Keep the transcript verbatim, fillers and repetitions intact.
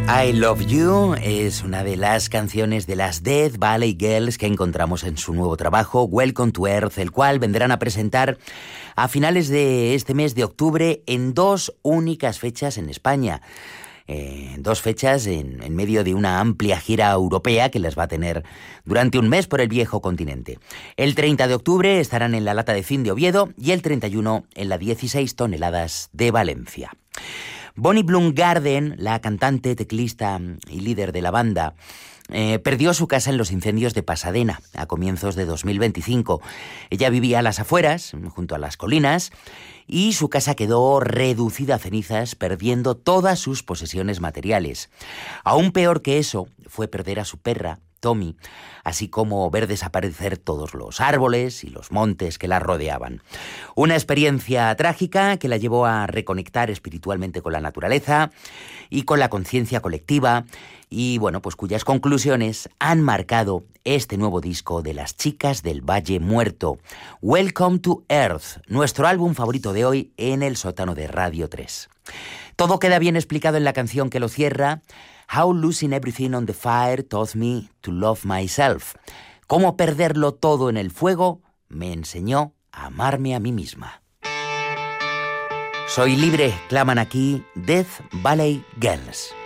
I Love You es una de las canciones de las Death Valley Girls que encontramos en su nuevo trabajo, Welcome to Earth, el cual vendrán a presentar a finales de este mes de octubre en dos únicas fechas en España. Eh, dos fechas en, en medio de una amplia gira europea que las va a tener durante un mes por el viejo continente. El treinta de octubre estarán en la Lata de Cine de Oviedo y el treinta y uno en la dieciséis toneladas de Valencia. Bonnie Bloomgarden, la cantante, teclista y líder de la banda, eh, perdió su casa en los incendios de Pasadena a comienzos de dos mil veinticinco. Ella vivía a las afueras, junto a las colinas, y su casa quedó reducida a cenizas, perdiendo todas sus posesiones materiales. Aún peor que eso fue perder a su perra, Tommy, así como ver desaparecer todos los árboles y los montes que la rodeaban. Una experiencia trágica que la llevó a reconectar espiritualmente con la naturaleza y con la conciencia colectiva, y bueno, pues cuyas conclusiones han marcado este nuevo disco de las Chicas del Valle Muerto, Welcome to Earth, nuestro álbum favorito de hoy en el sótano de Radio tres. Todo queda bien explicado en la canción que lo cierra, How Losing Everything on the Fire Taught Me to Love Myself. Cómo perderlo todo en el fuego me enseñó a amarme a mí misma. Soy libre, claman aquí Death Valley Girls.